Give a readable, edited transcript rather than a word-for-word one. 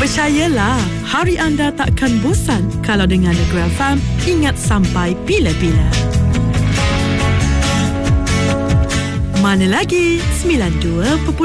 Percayalah, hari anda takkan bosan kalau dengar Negeri FM, ingat sampai bila-bila. Mana lagi? 92.8